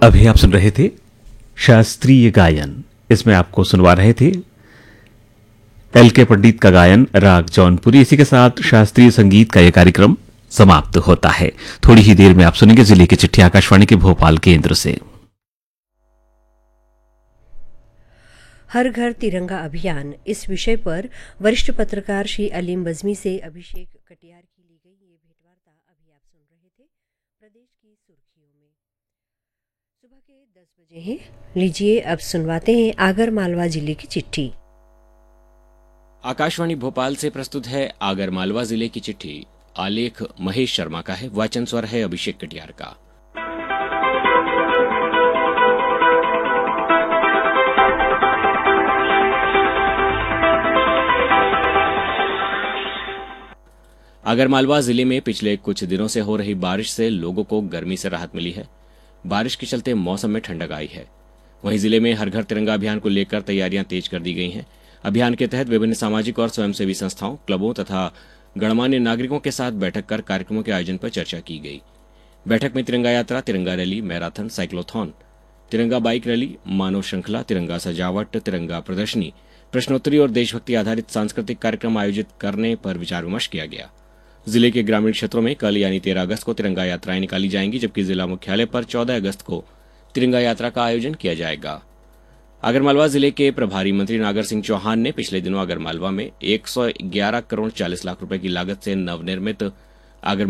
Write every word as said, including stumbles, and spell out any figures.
अभी आप सुन रहे थे शास्त्रीय गायन। इसमें आपको सुनवा रहे थे एल के पंडित का गायन राग जौनपुरी। इसी के साथ शास्त्रीय संगीत का यह कार्यक्रम समाप्त होता है। थोड़ी ही देर में आप सुनेंगे जिले की चिट्ठी आकाशवाणी के भोपाल केंद्र से। हर घर तिरंगा अभियान, इस विषय पर वरिष्ठ पत्रकार श्री अलीम बज़मी से अभिषेक कटियार की ली गई ये भेंटवार्ता अभी आप सुन रहे थे प्रदेश की सुर्खियों में। सुबह के दस बजे हैं। लीजिए अब सुनवाते हैं आगर मालवा जिले की चिट्ठी। आकाशवाणी भोपाल से प्रस्तुत है आगर मालवा जिले की चिट्ठी। आलेख महेश शर्मा का है, वाचन स्वर है अभिषेक कटियार का। आगरमालवा जिले में पिछले कुछ दिनों से हो रही बारिश से लोगों को गर्मी से राहत मिली है। बारिश के चलते मौसम में ठंडक आई है। वहीं जिले में हर घर तिरंगा अभियान को लेकर तैयारियां तेज कर दी गई हैं। अभियान के तहत विभिन्न सामाजिक और स्वयंसेवी संस्थाओं, क्लबों तथा गणमान्य नागरिकों के साथ बैठक कर कार्यक्रमों के आयोजन पर चर्चा की गई। बैठक में तिरंगा यात्रा, तिरंगा रैली, मैराथन, साइक्लोथॉन, तिरंगा बाइक रैली, मानव श्रृंखला, तिरंगा सजावट, तिरंगा प्रदर्शनी, प्रश्नोत्तरी और देशभक्ति आधारित सांस्कृतिक कार्यक्रम आयोजित करने पर विचार विमर्श किया गया। जिले के ग्रामीण क्षेत्रों में कल यानी तेरह अगस्त को तिरंगा यात्राएं निकाली जाएंगी, जबकि जिला मुख्यालय पर चौदह अगस्त को तिरंगा यात्रा का आयोजन किया जाएगा। आगरमालवा जिले के प्रभारी मंत्री नागर सिंह चौहान ने पिछले दिनों आगरमालवा में एक सौ ग्यारह करोड़ चालीस लाख रुपए की लागत से नवनिर्मित आगर